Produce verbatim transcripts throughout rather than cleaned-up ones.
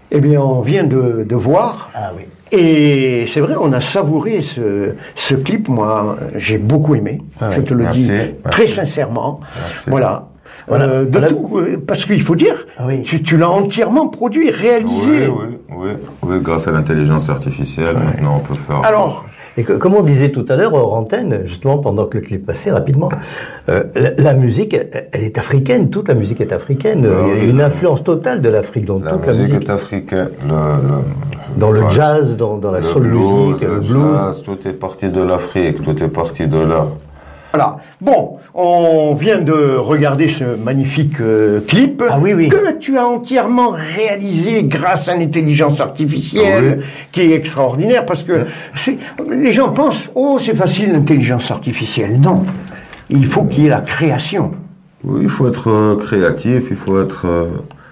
Eh bien, on vient de, de voir. Ah oui. Et c'est vrai, on a savouré ce, ce clip. Moi, j'ai beaucoup aimé. Ah je oui. te le Merci, dis merci. très sincèrement. Merci. Voilà. Voilà. Euh, de Voilà. tout, euh, parce qu'il faut dire, Ah oui. tu, tu l'as entièrement produit, réalisé. Oui, oui, oui, oui, grâce à l'intelligence artificielle, maintenant on peut faire... Alors, Et que, comme on disait tout à l'heure, hors antenne, justement, pendant que le clip passait rapidement, euh, la, la musique, elle, elle est africaine, toute la musique est africaine. Ah, Il y a oui. une influence totale de l'Afrique dans La toute musique, la musique. est africaine, le, le- Dans le enfin, jazz, dans, dans la le soul blues, music, le le blues. jazz, tout est parti de l'Afrique, tout est parti de là. voilà. Bon, on vient de regarder ce magnifique euh, clip Ah oui, oui. que tu as entièrement réalisé grâce à l'intelligence artificielle, Oui. qui est extraordinaire, parce que c'est, les gens pensent, oh, c'est facile l'intelligence artificielle. Non, il faut qu'il y ait la création. Oui, il faut être euh, créatif, il faut être euh,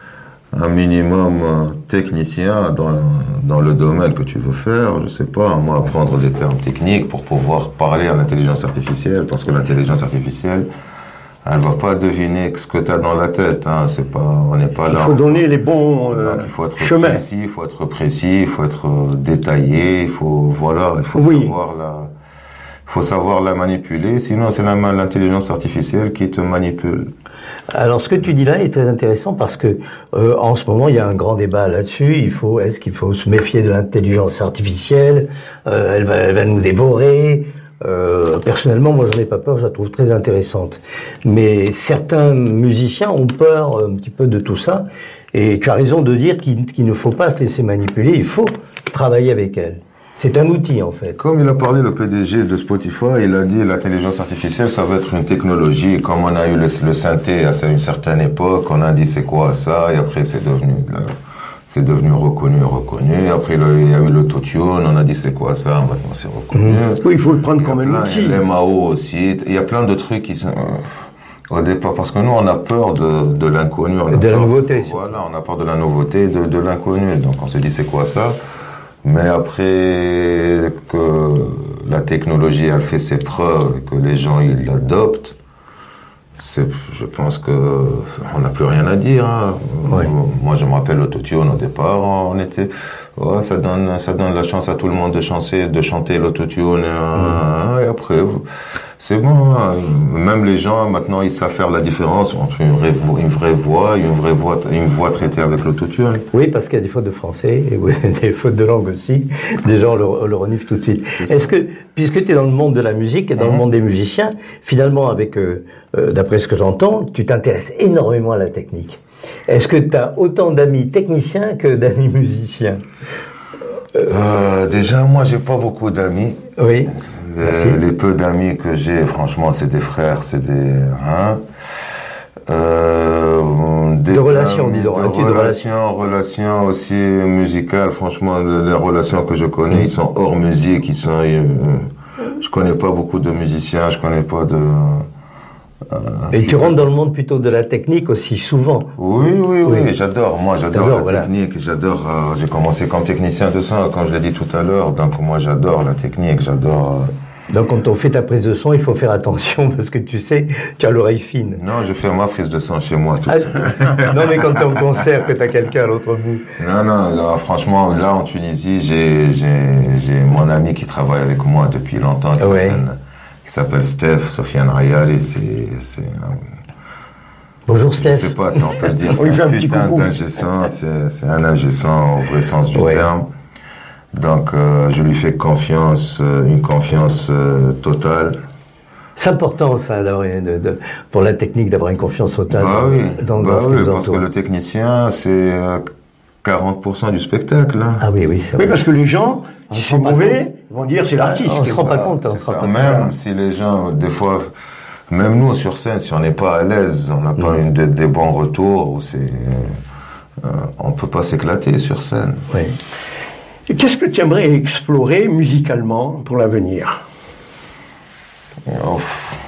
un minimum euh, technicien dans, dans le domaine que tu veux faire. Je sais pas, moi, apprendre des termes techniques pour pouvoir parler à l'intelligence artificielle, parce que l'intelligence artificielle, elle va pas deviner ce que tu as dans la tête. Hein. C'est pas, on n'est pas Il là. faut donner les bons euh, Donc, il faut être chemins. précis, il faut être précis, il faut être euh, détaillé, il faut voilà, il faut Oui. savoir la, il faut savoir la manipuler. Sinon, c'est la l'intelligence artificielle qui te manipule. Alors, ce que tu dis là est très intéressant parce que euh, en ce moment, il y a un grand débat là-dessus. Il faut, est-ce qu'il faut se méfier de l'intelligence artificielle? euh, elle, va, elle va nous dévorer. Euh, personnellement, moi, j'en ai pas peur. Je la trouve très intéressante. Mais certains musiciens ont peur un petit peu de tout ça. Et tu as raison de dire qu'il, qu'il ne faut pas se laisser manipuler. Il faut travailler avec elle. C'est un outil, en fait. Comme il a parlé le P D G de Spotify, il a dit l'intelligence artificielle, ça va être une technologie. Comme on a eu le, le synthé à une certaine époque, on a dit c'est quoi ça, et après c'est devenu, c'est devenu reconnu, reconnu. Et après le, il y a eu l'autotune, on a dit c'est quoi ça, maintenant c'est reconnu. Oui, il faut le prendre Il y a comme un plein- outil. L'M A O aussi, il y a plein de trucs qui sont... Au départ, parce que nous, on a peur de, de l'inconnu. on a De la peur- nouveauté. Voilà, on a peur de la nouveauté, de, de l'inconnu. Donc on se dit c'est quoi ça? Mais après que la technologie elle fait ses preuves et que les gens ils l'adoptent, c'est, je pense que on n'a plus rien à dire. Hein. Ouais. Moi je me rappelle l'autotune au départ, on était, ouais, ça donne, ça donne la chance à tout le monde de chanter, de chanter l'autotune. Hein, et après, c'est bon. Hein. Même les gens maintenant ils savent faire la différence entre une vraie, vo- une vraie voix, une vraie voix, une voix traitée avec l'autotune. Oui, parce qu'il y a des fautes de français, et oui, des fautes de langue aussi. Des gens le, le reniflent tout de suite. C'est Est-ce que, puisque tu es dans le monde de la musique et dans Mhm. le monde des musiciens, finalement, avec, euh, euh, d'après ce que j'entends, tu t'intéresses énormément à la technique. Est-ce que tu as autant d'amis techniciens que d'amis musiciens? Euh, déjà, moi, j'ai pas beaucoup d'amis. Oui. Les, les peu d'amis que j'ai, franchement, c'est des frères, c'est des... Hein, euh, des De relations, amis, disons, De un type de relations, relations aussi musicales. Franchement, les relations que je connais, ils sont hors musique. Ils sont... euh, je connais pas beaucoup de musiciens, je connais pas de... euh, Et tu rentres dans le monde plutôt de la technique aussi souvent. Oui, oui, oui, Oui. j'adore. Moi, j'adore T'adores, la voilà. technique. J'adore. euh, j'ai commencé comme technicien de son, comme je l'ai dit tout à l'heure. Donc, moi, j'adore la technique. J'adore. euh, Donc quand on fait ta prise de son, il faut faire attention parce que tu sais, tu as l'oreille fine. Non, je fais ma prise de son chez moi tout Ah, seul. non mais quand tu es en concert, que tu as quelqu'un à l'autre bout. Non, non, là, franchement, là, en Tunisie, j'ai, j'ai, j'ai mon ami qui travaille avec moi depuis longtemps, qui Ouais. s'appelle, qui s'appelle Steph, Sofiane Rayali. C'est, c'est, un- Bonjour je Steph. sais pas si on peut le dire, On c'est lui fait un un petit putain coucou. d'ingé son, c'est, c'est un ingé son au vrai sens du Ouais. terme. Donc, euh, je lui fais confiance, euh, une confiance euh, totale. C'est important ça, d'avoir une- de, de- pour la technique, d'avoir une confiance totale Bah dans, oui, dans, bah dans ce oui qui nous parce que entoure. le technicien, c'est euh, quarante pour cent du spectacle. Hein. Ah oui, oui, c'est Oui, vrai. parce que les gens, On si se c'est rend pas mauvais, vont dire c'est l'artiste. On se rend pas compte. on C'est se rend ça. pas Même compte. si les gens, des fois, même nous sur scène, si on n'est pas à l'aise, on n'a pas Mm. une, des, des bons retours, ou c'est, euh, on peut pas s'éclater sur scène. Oui. Et qu'est-ce que tu aimerais explorer musicalement pour l'avenir? Oh, pff,